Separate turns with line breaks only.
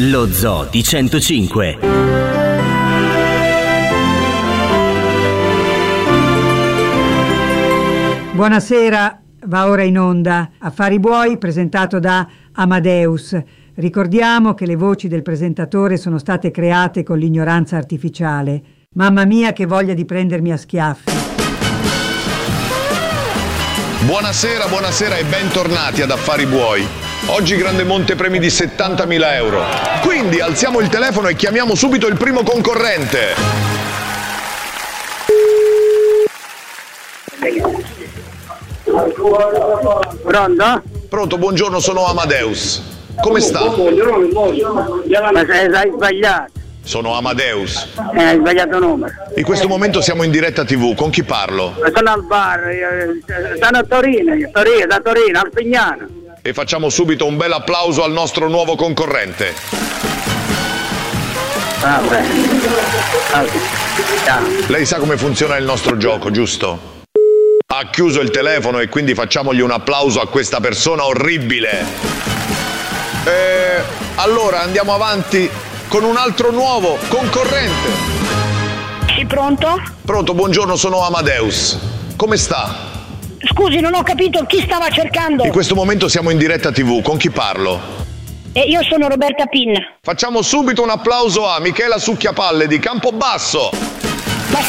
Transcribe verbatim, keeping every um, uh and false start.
Lo Zoo di centocinque.
Buonasera, va ora in onda Affari Buoi, presentato da Amadeus. Ricordiamo che le voci del presentatore sono state create con l'ignoranza artificiale. Mamma mia, che voglia di prendermi a schiaffi.
Buonasera, buonasera e bentornati ad Affari Buoi. Oggi grande montepremi di settantamila euro. Quindi alziamo il telefono e chiamiamo subito il primo concorrente.
Pronto?
Pronto, buongiorno, sono Amadeus. Come sta?
Ma sei, sei sbagliato.
Sono Amadeus.
Eh, hai sbagliato numero.
In questo momento siamo in diretta tivù, con chi parlo?
Sono al bar, io, sono a Torino, io, Torino, da Torino, al Pignano.
E facciamo subito un bel applauso al nostro nuovo concorrente.
Va bene. Ciao.
Lei sa come funziona il nostro gioco, giusto? Ha chiuso il telefono e quindi facciamogli un applauso a questa persona orribile. E allora andiamo avanti con un altro nuovo concorrente.
Sì, pronto?
Pronto, buongiorno, sono Amadeus. Come sta?
Scusi, non ho capito chi stava cercando.
In questo momento siamo in diretta tivù, con chi parlo?
E io sono Roberta Pin.
Facciamo subito un applauso a Michela Succhiapalle di Campobasso.